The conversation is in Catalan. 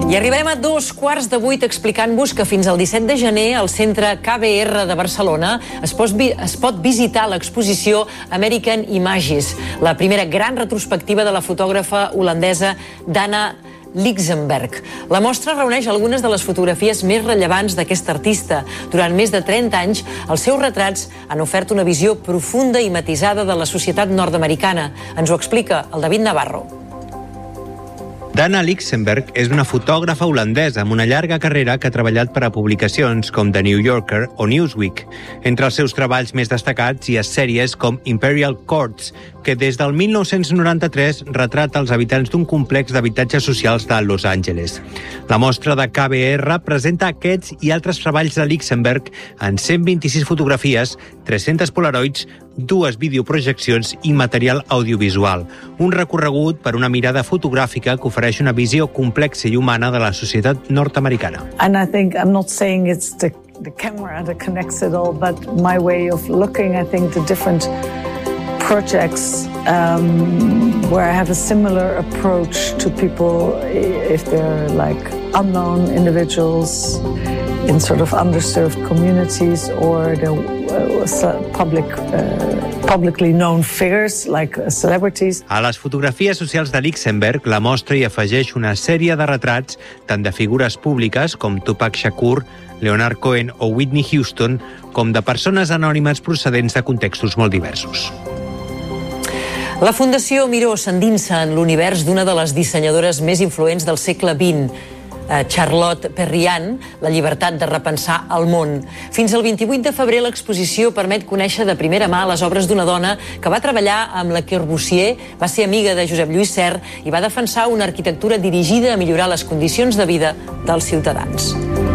I arribarem a 7:15 explicant-vos que fins al 17 de gener al centre KBR de Barcelona es pot visitar l'exposició American Images, la primera gran retrospectiva de la fotògrafa holandesa Dana Lichtenberg. La mostra reuneix algunes de les fotografies més rellevants d'aquesta artista. Durant més de 30 anys, els seus retrats han ofert una visió profunda i matisada de la societat nord-americana. Ens ho explica el David Navarro. Dana Lichtenberg és una fotògrafa holandesa amb una llarga carrera que ha treballat per a publicacions com The New Yorker o Newsweek. Entre els seus treballs més destacats hi ha sèries com Imperial Courts, que des del 1993 retrata els habitants d'un complex d'habitatges socials de Los Angeles. La mostra de KBR presenta aquests i altres treballs de Lichtenberg en 126 fotografies, 300 polaroids, 2 videoprojeccions i material audiovisual. Un recorregut per una mirada fotogràfica que ofereix una visió complexa i humana de la societat nord-americana. And I think, I'm not saying it's the camera that connects it all, but my way of looking, I think the different projects where I have a similar approach to people if they're like unknown individuals in sort of underserved communities or the publicly known figures like celebrities. A les fotografies socials de Lichtenberg, la mostra hi afegeix una sèrie de retrats tant de figures públiques com Tupac Shakur, Leonard Cohen o Whitney Houston, com de persones anònimes procedents de contextos molt diversos. La Fundació Miró s'endinsa en l'univers d'una de les dissenyadores més influents del segle XX, Charlotte Perriand, la llibertat de repensar el món. Fins al 28 de febrer l'exposició permet conèixer de primera mà les obres d'una dona que va treballar amb Le Corbusier, va ser amiga de Josep Lluís Sert i va defensar una arquitectura dirigida a millorar les condicions de vida dels ciutadans.